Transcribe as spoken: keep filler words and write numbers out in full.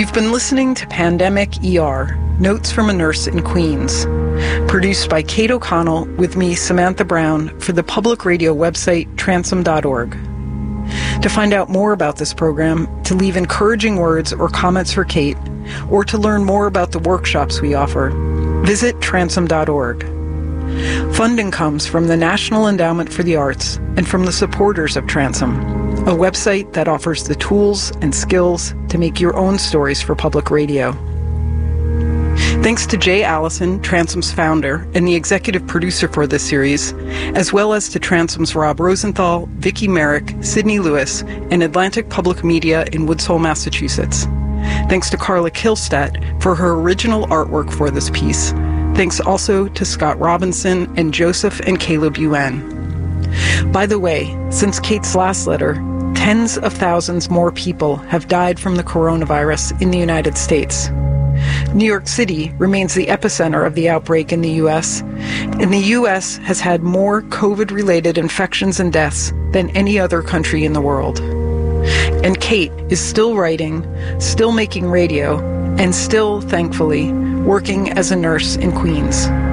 You've been listening to Pandemic E R, Notes from a Nurse in Queens, produced by Kate O'Connell with me, Samantha Brown, for the public radio website transom dot org. To find out more about this program, to leave encouraging words or comments for Kate, or to learn more about the workshops we offer, visit transom dot org. Funding comes from the National Endowment for the Arts and from the supporters of Transom, a website that offers the tools and skills to make your own stories for public radio. Thanks to Jay Allison, Transom's founder and the executive producer for this series, as well as to Transom's Rob Rosenthal, Vicki Merrick, Sydney Lewis, and Atlantic Public Media in Woods Hole, Massachusetts. Thanks to Carla Kilstadt for her original artwork for this piece. Thanks also to Scott Robinson and Joseph and Caleb Yuen. By the way, since Kate's last letter, tens of thousands more people have died from the coronavirus in the United States. New York City remains the epicenter of the outbreak in the U S, and the U S has had more COVID-related infections and deaths than any other country in the world. And Kate is still writing, still making radio, and still, thankfully, working as a nurse in Queens.